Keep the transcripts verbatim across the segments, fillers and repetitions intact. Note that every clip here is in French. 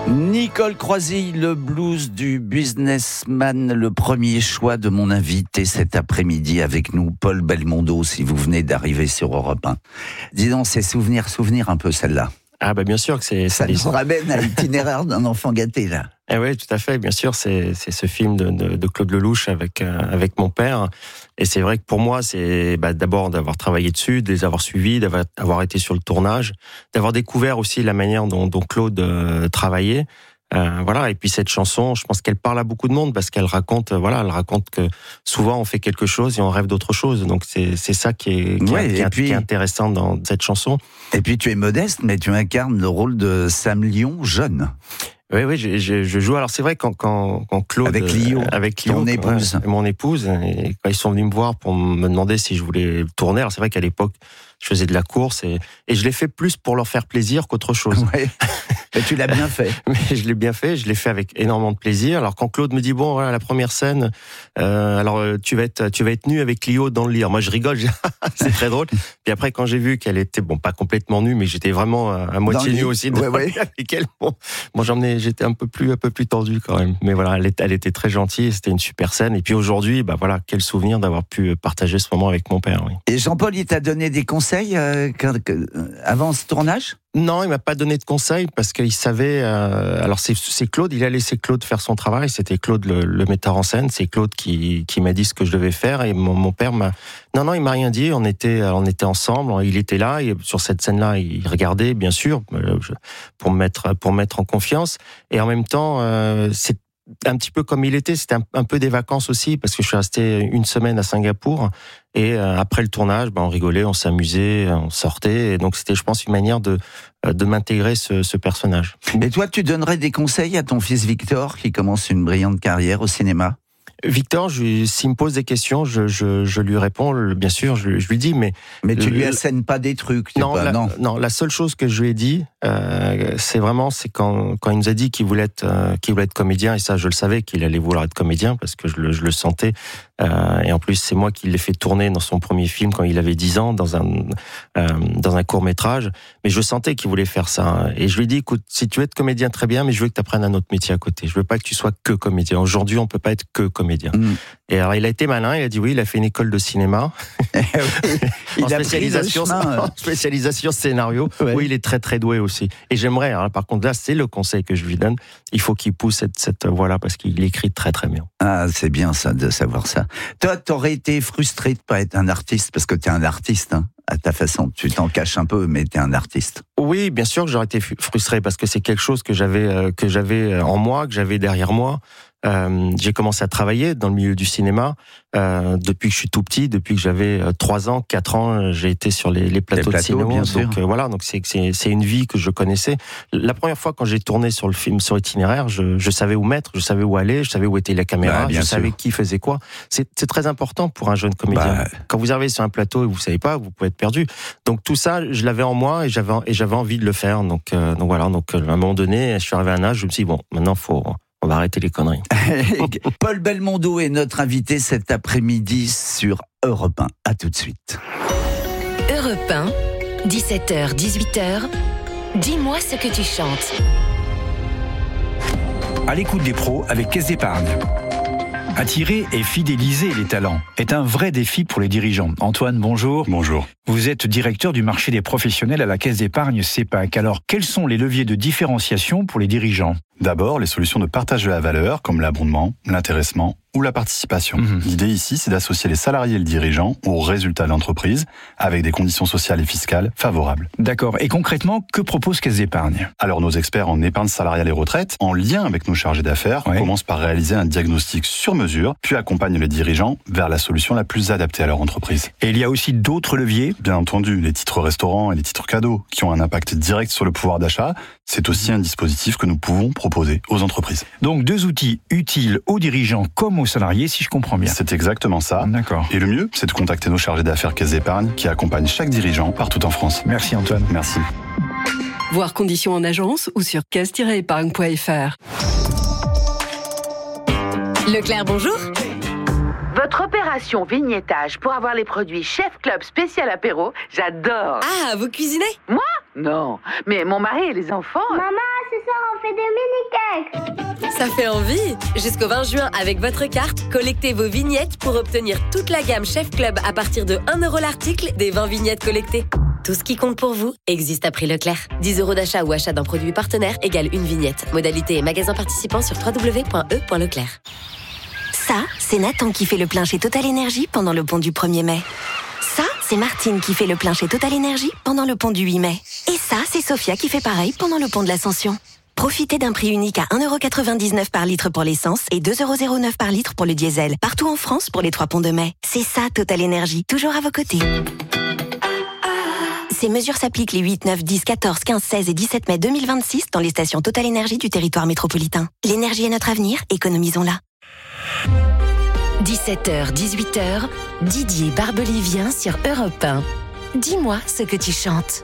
Nicole Croisille, le blues du businessman, le premier choix de mon invité cet après-midi avec nous, Paul Belmondo, si vous venez d'arriver sur Europe un. Dis donc, c'est souvenir, souvenir un peu celle-là. Ah bah bien sûr que c'est... Ça nous ramène à l'itinéraire d'un enfant gâté, là. Eh oui, tout à fait, bien sûr, c'est, c'est ce film de, de, de Claude Lelouch avec, euh, avec mon père. Et c'est vrai que pour moi, c'est bah, d'abord d'avoir travaillé dessus, de les avoir suivis, d'avoir avoir été sur le tournage, d'avoir découvert aussi la manière dont, dont Claude euh, travaillait. Euh, voilà. Et puis cette chanson, je pense qu'elle parle à beaucoup de monde parce qu'elle raconte, voilà, elle raconte que souvent on fait quelque chose et on rêve d'autre chose. Donc c'est c'est ça qui est, qui, ouais, est, qui, est, puis, qui est intéressant dans cette chanson. Et puis tu es modeste, mais tu incarnes le rôle de Sam Lyon jeune. Oui, oui, je, je, je joue. Alors c'est vrai quand quand, quand Claude avec Lio, avec Lio, ton épouse, ouais, mon épouse, et quand ils sont venus me voir pour me demander si je voulais tourner. Alors c'est vrai qu'à l'époque je faisais de la course et, et je l'ai fait plus pour leur faire plaisir qu'autre chose. Ouais. Et tu l'as bien fait. Mais je l'ai bien fait, je l'ai fait avec énormément de plaisir. Alors quand Claude me dit bon voilà la première scène, euh, alors tu vas être tu vas être nu avec Lio dans le lit. Alors, moi je rigole, c'est très drôle. Puis après quand j'ai vu qu'elle était bon pas complètement nue mais j'étais vraiment à, à moitié nue aussi ouais, ouais. avec elle. Bon, bon j'en ai j'étais un peu plus un peu plus tendu quand même. Mais voilà elle était, elle était très gentille, c'était une super scène. Et puis aujourd'hui bah voilà quel souvenir d'avoir pu partager ce moment avec mon père. Oui. Et Jean-Paul il t'a donné des conseils euh, que, que, avant ce tournage? Non, il m'a pas donné de conseils parce qu'il savait. Euh, alors c'est, c'est Claude, il a laissé Claude faire son travail. C'était Claude le, le metteur en scène. C'est Claude qui, qui m'a dit ce que je devais faire et mon, mon père m'a. Non, non, il m'a rien dit. On était, on était ensemble. Il était là et sur cette scène-là, il regardait bien sûr pour me mettre, pour me mettre en confiance. Et en même temps, euh, c'est un petit peu comme il était, c'était un, un peu des vacances aussi parce que je suis resté une semaine à Singapour et euh, après le tournage, ben on rigolait, on s'amusait, on sortait et donc c'était, je pense, une manière de de m'intégrer ce, ce personnage. Et toi, tu donnerais des conseils à ton fils Victor qui commence une brillante carrière au cinéma? Victor, je, s'il me pose des questions, je, je, je lui réponds, bien sûr, je, je lui dis, mais... Mais tu lui assènes pas des trucs, non, pas, la, non. Non, la seule chose que je lui ai dit, euh, c'est vraiment, c'est quand, quand il nous a dit qu'il voulait être, euh, qu'il voulait être comédien, et ça, je le savais qu'il allait vouloir être comédien, parce que je le, je le sentais, euh, et en plus, c'est moi qui l'ai fait tourner dans son premier film quand il avait dix ans, dans un, euh, dans un court-métrage, mais je sentais qu'il voulait faire ça, et je lui ai dit, écoute, si tu veux être comédien, très bien, mais je veux que tu apprennes un autre métier à côté, je veux pas que tu sois que comédien. Aujourd'hui, on peut pas être que comédien. Mmh. Et alors, il a été malin, il a dit oui, il a fait une école de cinéma. oui, il en spécialisation, chemin, en spécialisation scénario. Ouais. Oui, il est très très doué aussi. Et j'aimerais, alors, par contre là, c'est le conseil que je lui donne, il faut qu'il pousse cette, cette voie-là parce qu'il écrit très très bien. Ah, c'est bien ça, de savoir ça. Toi, t'aurais été frustré de pas être un artiste parce que t'es un artiste, hein, à ta façon. Tu t'en caches un peu, mais t'es un artiste. Oui, bien sûr que j'aurais été frustré parce que c'est quelque chose que j'avais, euh, que j'avais en moi, que j'avais derrière moi. Euh, j'ai commencé à travailler dans le milieu du cinéma euh, depuis que je suis tout petit, depuis que j'avais trois ans, quatre ans, j'ai été sur les, les plateaux, les plateaux de cinéma. Bien donc sûr. Euh, voilà, donc c'est, c'est c'est une vie que je connaissais. La première fois quand j'ai tourné sur le film sur Itinéraire, je, je savais où mettre, je savais où aller, je savais où était la caméra, bah, je sûr. savais qui faisait quoi. C'est, c'est très important pour un jeune comédien. Bah... Quand vous arrivez sur un plateau et vous savez pas, vous pouvez être perdu. Donc tout ça, je l'avais en moi et j'avais et j'avais envie de le faire. Donc euh, donc voilà, donc à un moment donné, je suis arrivé à un âge, je me suis dit bon, maintenant faut On va arrêter les conneries. Paul Belmondo est notre invité cet après-midi sur Europe un. À tout de suite. Europe un, dix-sept heures dix-huit heures. Dis-moi ce que tu chantes. À l'écoute des pros avec Caisse d'Épargne. Attirer et fidéliser les talents est un vrai défi pour les dirigeants. Antoine, bonjour. Bonjour. Vous êtes directeur du marché des professionnels à la Caisse d'Épargne CEPAC. Alors, quels sont les leviers de différenciation pour les dirigeants ? D'abord, les solutions de partage de la valeur, comme l'abondement, l'intéressement ou la participation. Mmh. L'idée ici, c'est d'associer les salariés et le dirigeant aux résultats de l'entreprise avec des conditions sociales et fiscales favorables. D'accord. Et concrètement, que propose Caisse d'Épargne ? Alors, nos experts en épargne salariale et retraite, en lien avec nos chargés d'affaires, ouais. commencent par réaliser un diagnostic sur mesure, puis accompagnent les dirigeants vers la solution la plus adaptée à leur entreprise. Et il y a aussi d'autres leviers ? Bien entendu, les titres restaurants et les titres cadeaux, qui ont un impact direct sur le pouvoir d'achat, c'est aussi un dispositif que nous pouvons proposer aux entreprises. Donc deux outils utiles aux dirigeants comme aux salariés, si je comprends bien. C'est exactement ça. D'accord. Et le mieux, c'est de contacter nos chargés d'affaires Caisse d'Épargne qui accompagnent chaque dirigeant partout en France. Merci Antoine. Merci. Voir conditions en agence ou sur caisse tiret épargne point f r. Leclerc, bonjour. Votre opération vignettage pour avoir les produits Chef Club spécial apéro, j'adore. Ah, vous cuisinez? Moi? Non, mais mon mari et les enfants... Maman, ce soir on fait des mini-cakes. Ça fait envie. Jusqu'au vingt juin, avec votre carte, collectez vos vignettes pour obtenir toute la gamme Chef Club à partir de un euro l'article des vingt vignettes collectées. Tout ce qui compte pour vous existe à prix Leclerc. dix euros d'achat ou achat d'un produit partenaire égale une vignette. Modalité et magasin participant sur w w w point e point leclerc. Ça, c'est Nathan qui fait le plein chez Total Energy pendant le pont du premier mai. Ça, c'est Martine qui fait le plein chez Total Energy pendant le pont du huit mai. Et ça, c'est Sophia qui fait pareil pendant le pont de l'Ascension. Profitez d'un prix unique à un euro quatre-vingt-dix-neuf par litre pour l'essence et deux euros zéro neuf par litre pour le diesel. Partout en France pour les trois ponts de mai. C'est ça, Total Energy, toujours à vos côtés. Ces mesures s'appliquent les huit, neuf, dix, quatorze, quinze, seize et dix-sept mai deux mille vingt-six dans les stations Total Energy du territoire métropolitain. L'énergie est notre avenir, économisons-la. dix-sept heures, dix-huit heures, Didier Barbelivien sur Europe un. Dis-moi ce que tu chantes.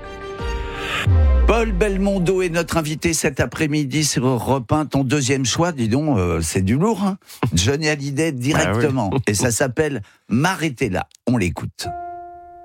Paul Belmondo est notre invité cet après-midi sur Europe un. Ton deuxième choix, dis donc, euh, c'est du lourd. Hein. Johnny Hallyday directement. Ah oui. Et ça s'appelle M'arrêter là. On l'écoute.